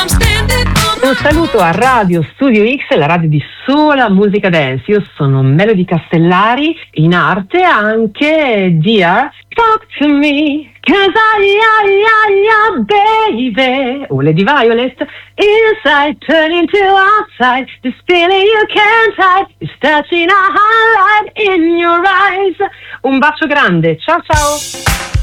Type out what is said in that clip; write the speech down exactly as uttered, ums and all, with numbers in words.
Un saluto a Radio Studio X, la radio di sola musica dance. Io sono Melody Castellari, in arte anche Dear Talk to Me, cause I, I, I, I, baby. O Lady Violet, inside turning to outside, this feeling you can't hide, is touching a highlight in your eyes. Un bacio grande, ciao ciao.